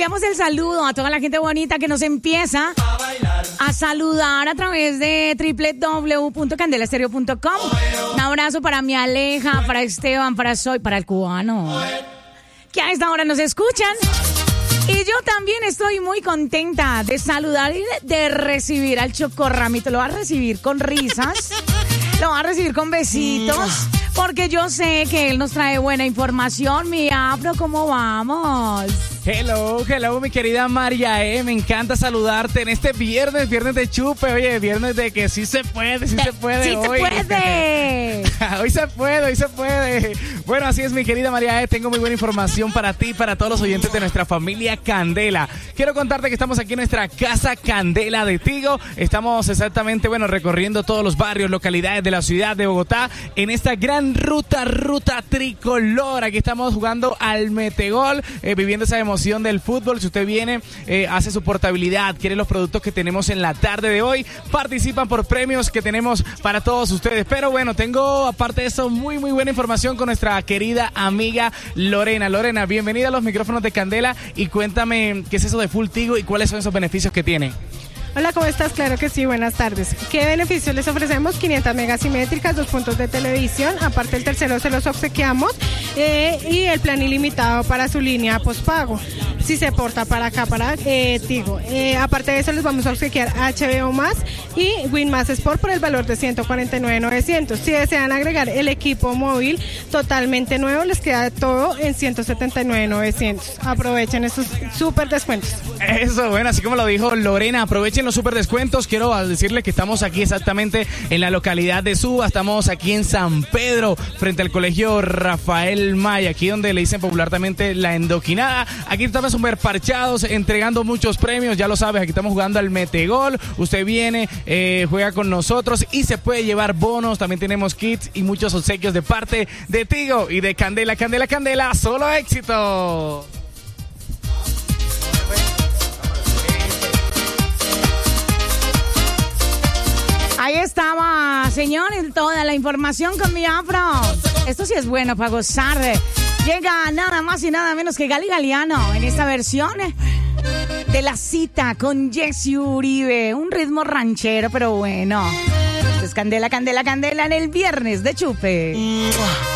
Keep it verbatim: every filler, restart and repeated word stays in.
enviamos el saludo a toda la gente bonita que nos empieza a saludar a través de doble u doble u doble u punto candela estéreo punto com. Un abrazo para mi Aleja, para Esteban, para Soy, para el cubano, que a esta hora nos escuchan. Y yo también estoy muy contenta de saludar y de, de recibir al Chocorramito. Lo va a recibir con risas, lo va a recibir con besitos, porque yo sé que él nos trae buena información. Mi Afro, ¿cómo vamos? Hello, hello, mi querida María E. Me encanta saludarte en este viernes, viernes de chupe. Oye, viernes de que sí se puede, sí se puede sí hoy. Sí se puede. Hoy se puede, hoy se puede. Bueno, así es, mi querida María E. Tengo muy buena información para ti y para todos los oyentes de nuestra familia Candela. Quiero contarte que estamos aquí en nuestra Casa Candela de Tigo. Estamos exactamente, bueno, recorriendo todos los barrios, localidades de la ciudad de Bogotá en esta gran ruta, ruta tricolor. Aquí estamos jugando al metegol, eh, viviendo esa emoción del fútbol. Si usted viene, eh, hace su portabilidad, quiere los productos que tenemos en la tarde de hoy, participan por premios que tenemos para todos ustedes. Pero bueno, tengo aparte de eso muy muy buena información con nuestra querida amiga Lorena. Lorena, bienvenida a los micrófonos de Candela y cuéntame qué es eso de Full Tigo y cuáles son esos beneficios que tiene. Hola, ¿cómo estás? Claro que sí, buenas tardes. ¿Qué beneficios les ofrecemos? quinientas megas simétricas, dos puntos de televisión, aparte el tercero se los obsequiamos eh, y el plan ilimitado para su línea postpago, si se porta para acá, para eh, Tigo. Eh, aparte de eso les vamos a obsequiar H B O Más y Win Más Sport por el valor de ciento cuarenta y nueve mil novecientos. Si desean agregar el equipo móvil totalmente nuevo, les queda todo en ciento setenta y nueve mil novecientos. Aprovechen estos súper descuentos. Eso, bueno, así como lo dijo Lorena, aprovechen los super descuentos. Quiero decirles que estamos aquí exactamente en la localidad de Suba, estamos aquí en San Pedro, frente al colegio Rafael Maya, aquí donde le dicen popularmente la endoquinada. Aquí estamos súper parchados, entregando muchos premios, ya lo sabes, aquí estamos jugando al metegol. Usted viene, eh, juega con nosotros y se puede llevar bonos, también tenemos kits y muchos obsequios de parte de Tigo y de Candela, Candela, Candela, solo éxito. Ahí estaba, señores, toda la información con mi Afro. Esto sí es bueno para gozar. Llega nada más y nada menos que Gali Galiano en esta versión de La Cita con Jessy Uribe. Un ritmo ranchero, pero bueno. Esto es Candela, Candela, Candela en el viernes de chupe.